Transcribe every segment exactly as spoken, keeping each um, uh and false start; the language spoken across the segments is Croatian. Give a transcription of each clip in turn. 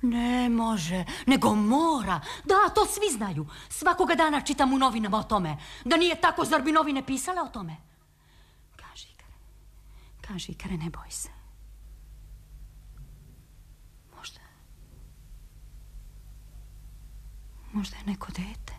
Ne može, nego mora. Da, to svi znaju. Svakoga dana čitam u novinama o tome. Da nije tako, zar bi novine pisale o tome? Kaži, Ikare. Kaži, Ikare, ne boj se. Možda... Možda je neko dete.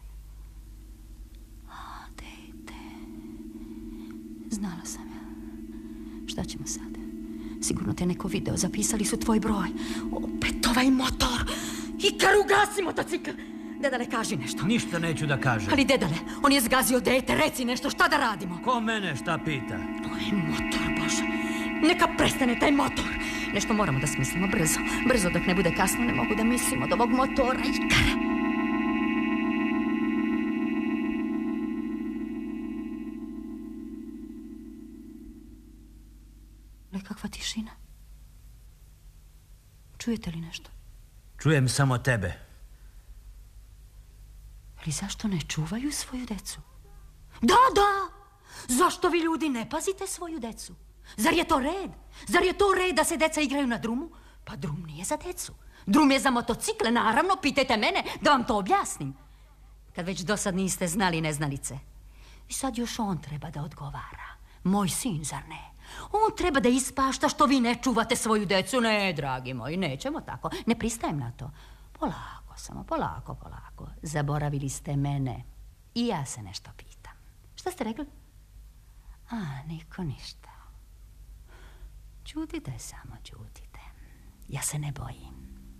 A, dete. Znala sam ja. Šta ćemo sad? Sigurno te neko video, zapisali su tvoj broj. Opet ovaj motor. Ikar, ugasi motocikl. Dedale, kaži nešto. Ništa neću da kažem. Ali dedale, on je zgazio dete, reci nešto, šta da radimo? Ko mene šta pita? Ovaj motor, Bože. Neka prestane taj motor. Nešto moramo da smislimo brzo. Brzo dok ne bude kasno, ne mogu da mislim od ovog motora. Ikare. Nekakva tišina. Čujete li nešto? Čujem samo tebe. Ali zašto ne čuvaju svoju decu? Da, da! Zašto vi ljudi ne pazite svoju decu? Zar je to red? Zar je to red da se deca igraju na drumu? Pa drum nije za decu. Drum je za motocikle, naravno, pitajte mene da vam to objasnim. Kad već do sad niste znali neznalice. I sad još on treba da odgovara. Moj sin, zar ne? On treba da ispašta što vi ne čuvate svoju decu. Ne, dragi moji, nećemo tako. Ne pristajem na to. Polako, samo polako, polako. Zaboravili ste mene. I ja se nešto pitam. Šta ste rekli? A, niko ništa. Ćutite samo, ćutite. Ja se ne bojim.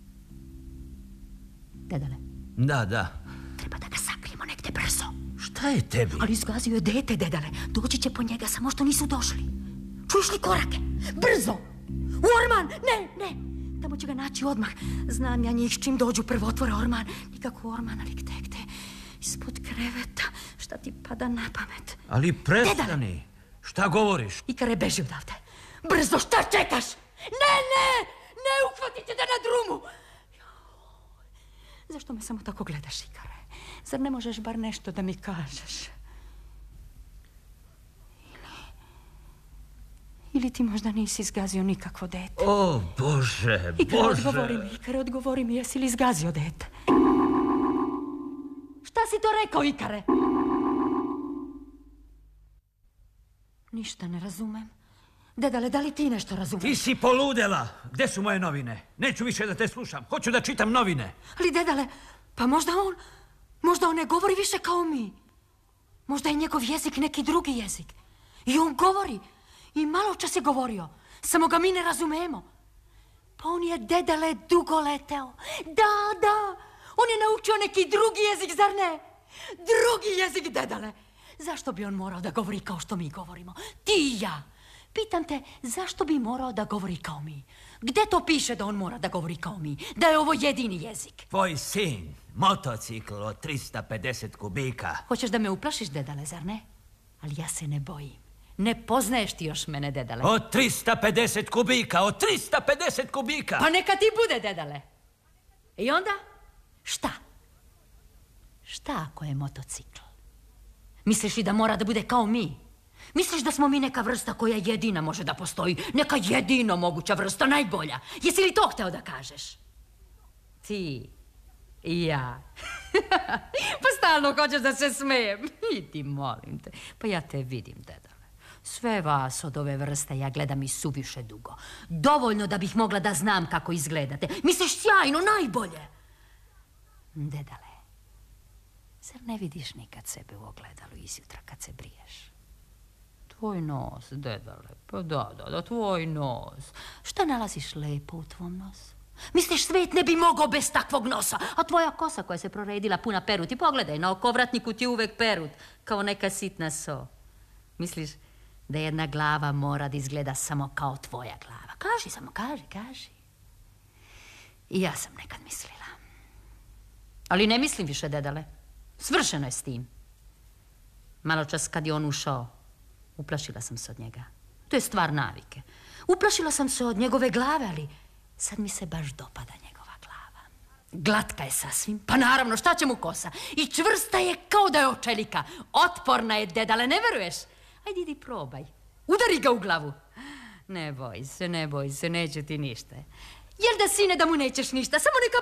Dedale. Da, da. Treba da ga sakrijemo negde brzo. Šta je tebi? Ali izgazio je dete, dedale. Doći će po njega, samo što nisu došli. Čuješ li korake? Brzo! U orman! Ne, ne! Tamo će ga naći odmah. Znam ja njih čim dođu prvo otvore orman. Nikako orman, ali gde, gde? Ispod kreveta. Šta ti pada na pamet? Ali prestani. Šta govoriš? Ikare, beži odavde. Brzo, šta čekaš? Ne, ne! Ne uhvatite da na drumu! Zašto me samo tako gledaš, Ikare? Zar ne možeš bar nešto da mi kažeš? Ili ti možda nisi izgazio nikakvo dete? O, Bože, Ikare, Bože! odgovori mi, Ikare, odgovori mi, jesi li izgazio dete? Šta si to rekao, Ikare? Ništa ne razumem. Dedale, da li ti nešto razumeš? Ti si poludela! Gde su moje novine? Neću više da te slušam. Hoću da čitam novine. Ali, dedale, pa možda on... Možda on ne govori više kao mi. Možda je njegov jezik neki drugi jezik. I on govori... I malo čas je govorio, samo ga mi ne razumemo. Pa on je, dedale, dugo leteo. Da, da, on je naučio neki drugi jezik, zar ne? Drugi jezik, dedale. Zašto bi on morao da govori kao što mi govorimo? Ti i ja. Pitam te, zašto bi morao da govori kao mi? Gde to piše da on mora da govori kao mi? Da je ovo jedini jezik? Tvoj sin, motocikl od trista pedeset kubika. Hoćeš da me uplašiš, dedale, zar ne? Ali ja se ne bojim. Ne poznaješ ti još mene, dedale. Od trista pedeset kubika, od trista pedeset kubika. Pa neka ti bude, dedale. I onda? Šta? Šta ako je motocikl? Misliš li da mora da bude kao mi? Misliš da smo mi neka vrsta koja jedina može da postoji? Neka jedino moguća vrsta, najbolja. Jesi li to hteo da kažeš? Ti i ja. Pa stalno hoćeš da se smejem. Idi, molim te. Pa ja te vidim, dedale. Sve vas od ove vrste ja gledam i suviše dugo. Dovoljno da bih mogla da znam kako izgledate. Misliš sjajno, najbolje. Dedale, zar ne vidiš nikad sebe u ogledalu izjutra kad se briješ? Tvoj nos, dedale, pa da, da, da, tvoj nos. Šta nalaziš lepo u tvom nosu? Misliš, svet ne bi mogao bez takvog nosa? A tvoja kosa koja se proredila puna peruti, pogledaj, na okovratniku ti uvek perut, kao neka sitna so. Misliš da jedna glava mora da izgleda samo kao tvoja glava? Kaži samo, kaži, kaži. I ja sam nekad mislila. Ali ne mislim više, dedale. Svršeno je s tim. Malo čas kad je on ušao, uplašila sam se od njega. To je stvar navike. Uplašila sam se od njegove glave, ali sad mi se baš dopada njegova glava. Glatka je sasvim, pa naravno, šta će mu kosa? I čvrsta je kao da je očelika. Otporna je, dedale, ne veruješ? Ajde, idi probaj. Udari ga u glavu. Ne boj se, ne boj se, neće ti ništa. Jel da, sine, da mu nećeš ništa? Samo neka